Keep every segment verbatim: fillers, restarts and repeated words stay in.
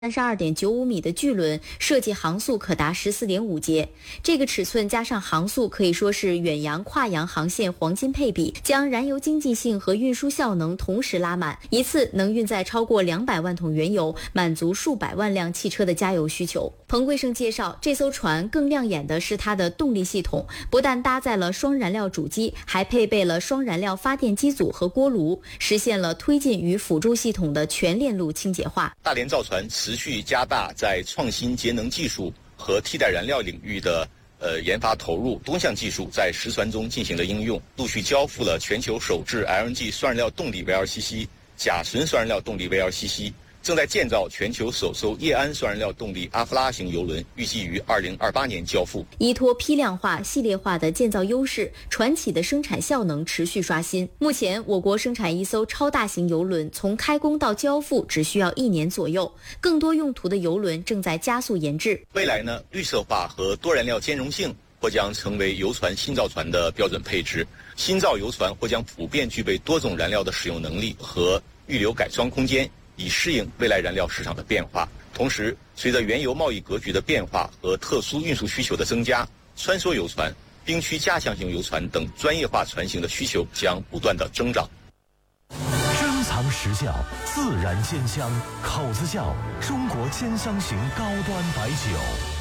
三十二点九五米的巨轮，设计航速可达十四点五节。这个尺寸加上航速，可以说是远洋、跨洋航线黄金配比，将燃油经济性和运输效能同时拉满，一次能运载超过两百万桶原油，满足数百万辆汽车的加油需求。彭贵生介绍，这艘船更亮眼的是它的动力系统，不但搭载了双燃料主机，还配备了双燃料发电机组和锅炉，实现了推进与辅助系统的全链路清洁化。 大连造船持续加大在创新节能技术和替代燃料领域的呃研发投入，多项技术在实船中进行了应用，陆续交付了全球首支 L N G 双燃料动力 V L C C、甲醇双燃料动力 V L C C， 正在建造全球首艘液氨双燃料动力阿弗拉型油轮，预计于二零二八年交付。 依托批量化、系列化的建造优势，船企的生产效能持续刷新。目前，我国生产一艘超大型油轮，从开工到交付只需要一年左右。更多用途的油轮正在加速研制。 未来呢，绿色化和多燃料兼容性或将成为油船新造船的标准配置。新造油船或将普遍具备多种燃料的使用能力和预留改装空间，以适应未来燃料市场的变化。同时，随着原油贸易格局的变化和特殊运输需求的增加，穿梭油船、冰区加强型油船等专业化船型的需求将不断的增长。 珍藏实窖，自然鲜香，口子窖，中国兼香型高端白酒。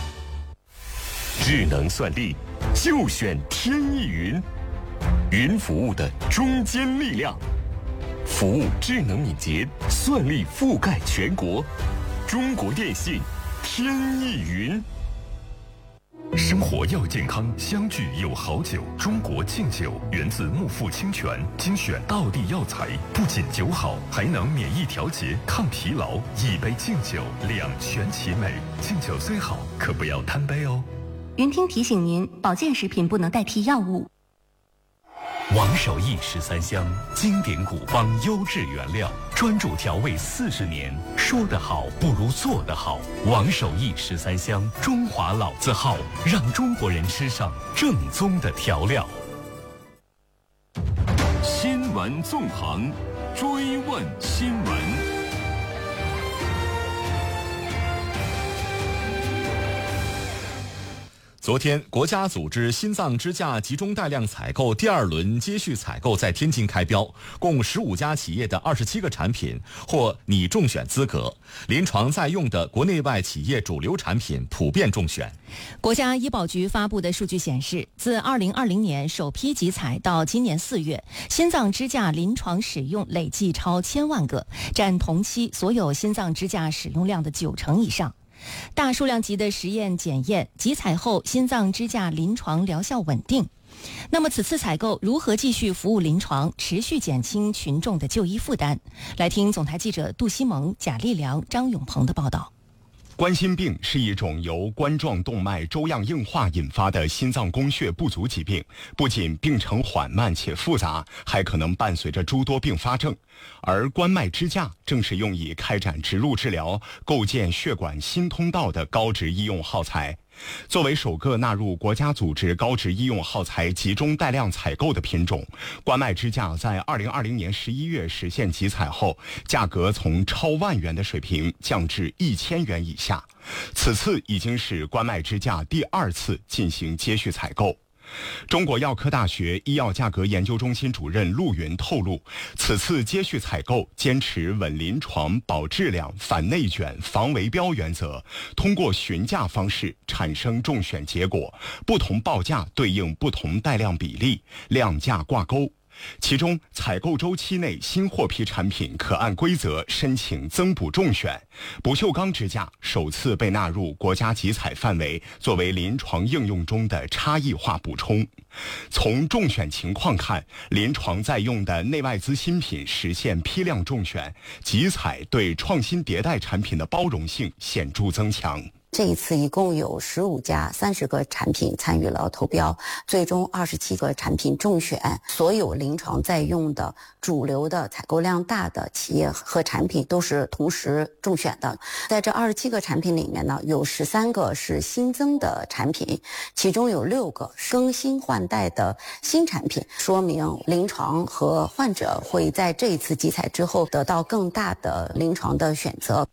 智能算力，就选天翼云，云服务的中坚力量。服务智能敏捷，算力覆盖全国。中国电信，天翼云。生活要健康，相聚有好酒。中国敬酒源自木富清泉，精选道地药材，不仅酒好，还能免疫调节、抗疲劳。一杯敬酒，两全其美。敬酒虽好，可不要贪杯哦。 云听提醒您，保健食品不能代替药物。 王守义十三香，经典古方优质原料，专注调味四十年。说得好不如做得好。王守义十三香，中华老字号，让中国人吃上正宗的调料。新闻纵横，追问新闻。 昨天，国家组织心脏支架集中带量采购第二轮接续采购在天津开标，共十五家企业的二十七个产品获拟中选资格，临床在用的国内外企业主流产品普遍中选。 国家医保局发布的数据显示，自二零二零年首批集采到今年四月，心脏支架临床使用累计超千万个，占同期所有心脏支架使用量的九成以上。大数量级的实验检验，集采后心脏支架临床疗效稳定。那么此次采购如何继续服务临床，持续减轻群众的就医负担？来听总台记者杜西蒙、贾立良、张永鹏的报道。 冠心病是一种由冠状动脉粥样硬化引发的心脏供血不足疾病，不仅病程缓慢且复杂，还可能伴随着诸多并发症。而冠脉支架正是用以开展植入治疗、构建血管新通道的高值医用耗材。作为首个纳入国家组织高值医用耗材集中带量采购的品种，冠脉支架在二零二零年十一月实现集采后，价格从超万元的水平降至一千元以下。此次已经是冠脉支架第二次进行接续采购。中国药科大学医药价格研究中心主任陆云透露，此次接续采购坚持稳临床、保质量、反内卷、防围标原则，通过询价方式产生中选结果，不同报价对应不同带量比例，量价挂钩。其中，采购周期内新获批产品可按规则申请增补中选，不锈钢支架首次被纳入国家集采范围，作为临床应用中的差异化补充。从中选情况看，临床在用的内外资新品实现批量中选，集采对创新迭代产品的包容性显著增强。 这一次一共有十五家三十个产品参与了投标，最终二十七个产品中选。所有临床在用的主流的采购量大的企业和产品都是同时中选的。在这二十七个产品里面呢，有十三个是新增的产品，其中有六个是更新换代的新产品，说明临床和患者会在这一次集采之后得到更大的临床的选择。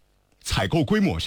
采购规模